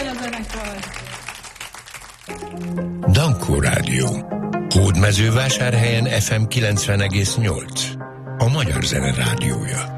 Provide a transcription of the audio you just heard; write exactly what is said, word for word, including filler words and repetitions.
a zenekar! Dankó Rádió. Hódmezővásárhelyen ef em kilencven egész nyolc. A magyar zene rádiója.